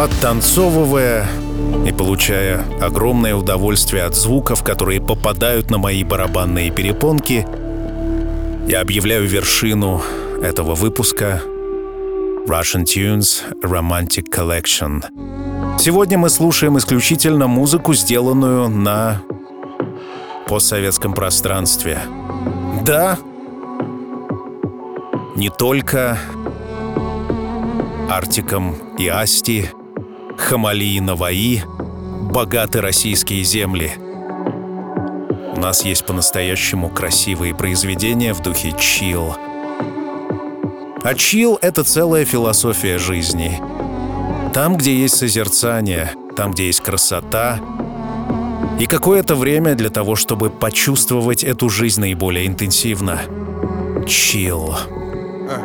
подтанцовывая и получая огромное удовольствие от звуков, которые попадают на мои барабанные перепонки, я объявляю вершину этого выпуска Russian Tunes Romantic Collection. Сегодня мы слушаем исключительно музыку, сделанную на постсоветском пространстве. Да, не только Артиком и Асти, Хамали и Наваи богаты российские земли. У нас есть по-настоящему красивые произведения в духе чилл. А чилл — это целая философия жизни. Там, где есть созерцание, там, где есть красота, и какое-то время для того, чтобы почувствовать эту жизнь наиболее интенсивно. Чилл.